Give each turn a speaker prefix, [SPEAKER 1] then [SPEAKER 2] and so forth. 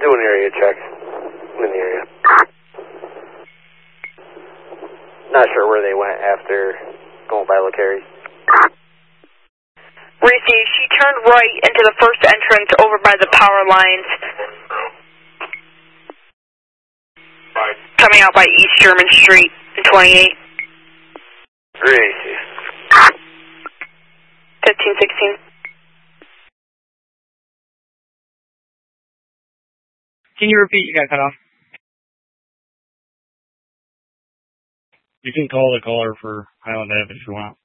[SPEAKER 1] do an area check in the area. Not sure where they went after going by Lacari.
[SPEAKER 2] Reese, she turned right into the first entrance over by the power lines.
[SPEAKER 3] Right.
[SPEAKER 2] Coming out by East German Street in 28.
[SPEAKER 1] Reese.
[SPEAKER 2] 1516.
[SPEAKER 4] Can you repeat? You got cut off. You can call the caller for Highland Ave if you want.